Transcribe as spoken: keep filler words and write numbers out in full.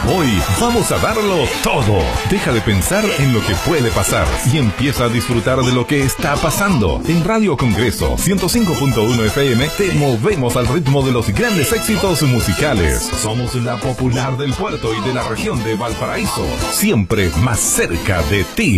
Hoy vamos a darlo todo. Deja de pensar en lo que puede pasar y empieza a disfrutar de lo que está pasando. En Radio Congreso ciento cinco punto uno F M te movemos al ritmo de los grandes éxitos musicales. Somos la popular del puerto y de la región de Valparaíso, siempre más cerca de ti.